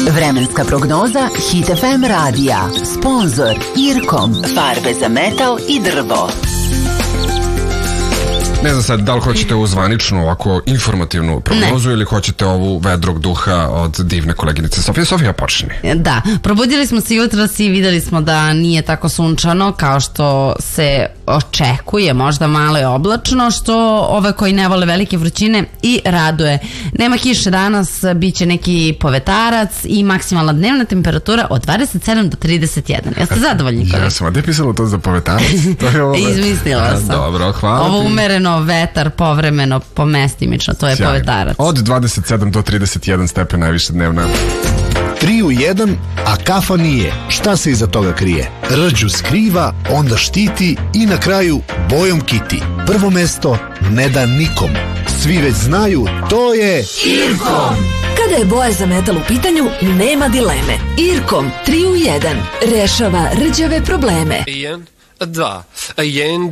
Vremenska prognoza Hit FM radija. Sponzor Irkom. Farbe za metal i drvo. Ne znam sad, da li hoćete ovu zvaničnu, ovako informativnu prognozu ili hoćete ovu vedrog duha od divne koleginice Sofije. Sofija, počni. Da, probudili smo se jutros i videli smo da nije tako sunčano kao što se očekuje, možda malo je oblačno, što ove koji ne vole velike vrućine i raduje. Nema kiše danas, bit će neki povetarac i maksimalna dnevna temperatura od 27 do 31. Jeste zadovoljni? Ja sam, a gde je pisalo to za povetarac? To je ovo... Izmislila sam. Dobro, hvala. Ovo umereno vetar, povremeno, pomestimično, to je sjajno. Povetarac. Od 27 do 31 stepen najviše dnevna. 3 u 1, a kafa nije. Šta se iza toga krije? Rđu skriva, onda štiti i na kraju bojom kiti. Prvo mesto ne da nikom. Svi već znaju, to je Irkom. Kada je boja za metal u pitanju, nema dileme. Irkom 3 u 1 rešava rđave probleme. 1, 2, 1,